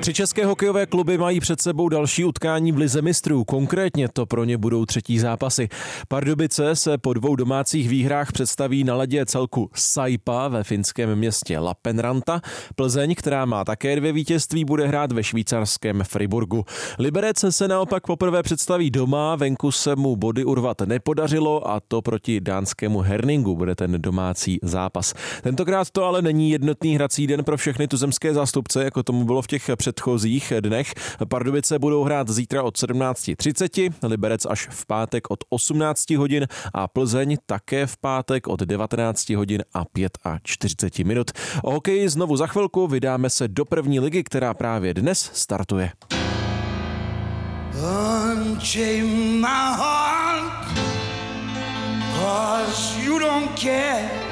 3 české hokejové kluby mají před sebou další utkání v lize mistrů. Konkrétně to pro ně budou 3. zápasy. Pardubice se po 2 domácích výhrách představí na ledě celku Saipa ve finském městě Lappeenranta. Plzeň, která má také 2 vítězství, bude hrát ve švýcarském Friburgu. Liberec se naopak poprvé představí doma, venku se mu body urvat nepodařilo a to proti dánskému Herningu bude ten domácí zápas. Tentokrát to ale není jednotný hrací den pro všechny tuzemské zástupce, jako tomu bylo v těch předchozích dnech. Pardubice budou hrát zítra od 17:30, Liberec až v pátek od 18 hodin a Plzeň také v pátek od 19 hodin a 45 minut. O hokeji znovu za chvilku, vydáme se do první ligy, která právě dnes startuje. Unchain my heart, 'cause you don't care.